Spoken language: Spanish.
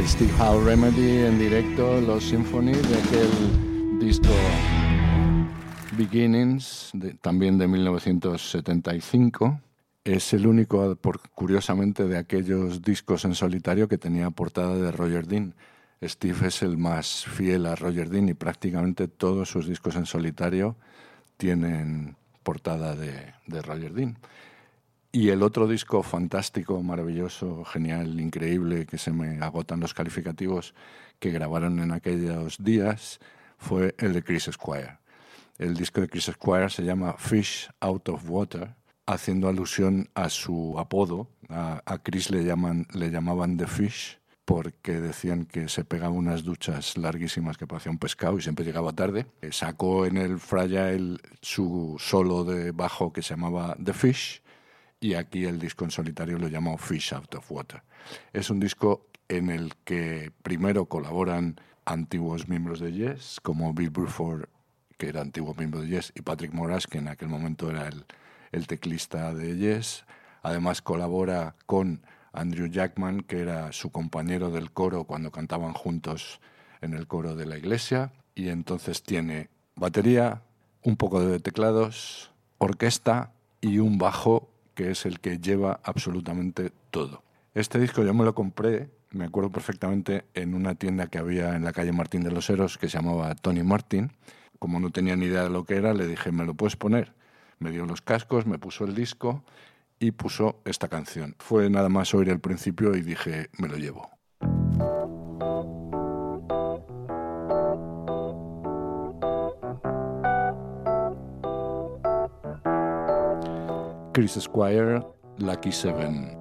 Steve Howe Remedy en directo, los Symphony de aquel disco Beginnings, también de 1975. Es el único, curiosamente, de aquellos discos en solitario que tenía portada de Roger Dean. Steve es el más fiel a Roger Dean y prácticamente todos sus discos en solitario tienen portada de Roger Dean. Y el otro disco fantástico, maravilloso, genial, increíble, que se me agotan los calificativos, que grabaron en aquellos días, fue el de Chris Squire. El disco de Chris Squire se llama Fish Out of Water, haciendo alusión a su apodo. A Chris le llamaban The Fish, porque decían que se pegaba unas duchas larguísimas que parecía un pescado y siempre llegaba tarde. Sacó en el Fragile su solo de bajo que se llamaba The Fish, y aquí el disco en solitario lo llamó Fish Out of Water. Es un disco en el que primero colaboran antiguos miembros de Yes, como Bill Bruford, que era antiguo miembro de Yes, y Patrick Moraz, que en aquel momento era el teclista de Yes. Además colabora con Andrew Jackman, que era su compañero del coro cuando cantaban juntos en el coro de la iglesia. Y entonces tiene batería, un poco de teclados, orquesta y un bajo que es el que lleva absolutamente todo. Este disco yo me lo compré, me acuerdo perfectamente, en una tienda que había en la calle Martín de los Heros que se llamaba Tony Martin. Como no tenía ni idea de lo que era, le dije, ¿me lo puedes poner? Me dio los cascos, me puso el disco y puso esta canción. Fue nada más oír el principio y dije, me lo llevo. Chris Squire, Lucky Seven.